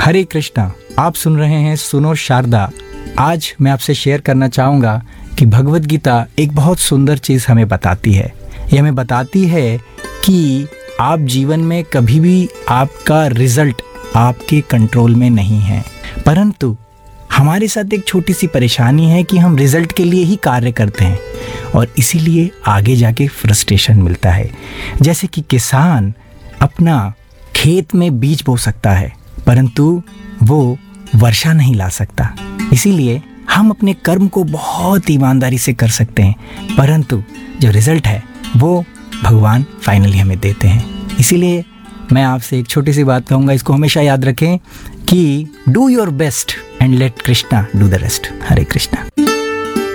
हरे कृष्णा। आप सुन रहे हैं सुनो शारदा। आज मैं आपसे शेयर करना चाहूँगा कि भगवत गीता एक बहुत सुंदर चीज़ हमें बताती है। ये हमें बताती है कि आप जीवन में कभी भी आपका रिजल्ट आपके कंट्रोल में नहीं है, परंतु हमारे साथ एक छोटी सी परेशानी है कि हम रिजल्ट के लिए ही कार्य करते हैं और इसीलिए आगे जाके फ्रस्ट्रेशन मिलता है। जैसे कि किसान अपना खेत में बीज बो सकता है परंतु वो वर्षा नहीं ला सकता। इसीलिए हम अपने कर्म को बहुत ईमानदारी से कर सकते हैं परंतु जो रिजल्ट है वो भगवान फाइनली हमें देते हैं। इसीलिए मैं आपसे एक छोटी सी बात कहूँगा, इसको हमेशा याद रखें कि do your best and let Krishna do the rest. Hare Krishna.